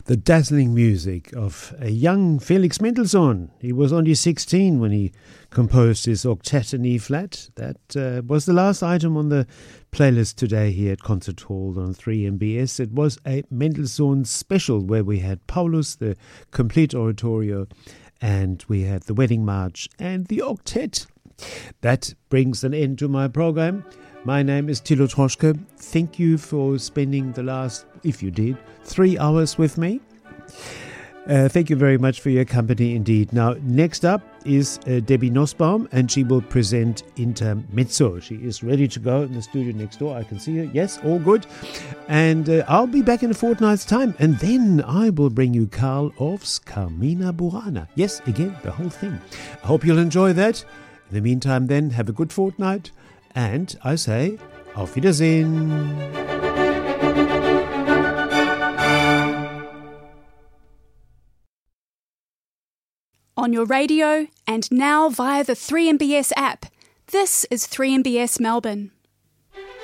The dazzling music of a young Felix Mendelssohn. He was only 16 when he composed his octet in E-flat. That was the last item on the playlist today here at Concert Hall on 3MBS. It was a Mendelssohn special where we had Paulus, the complete oratorio, and we had the Wedding March and the octet. That brings an end to my program. My name is Thilo Troschke. Thank you for spending the last, if you did, 3 hours with me. Thank you very much for your company indeed. Now, next up is Debbie Nussbaum, and she will present Intermezzo. She is ready to go in the studio next door. I can see her. Yes, all good. And I'll be back in a fortnight's time, and then I will bring you Karl Orff's Carmina Burana. Yes, again, the whole thing. I hope you'll enjoy that. In the meantime, then, have a good fortnight. And I say, auf Wiedersehen. On your radio and now via the 3MBS app. This is 3MBS Melbourne.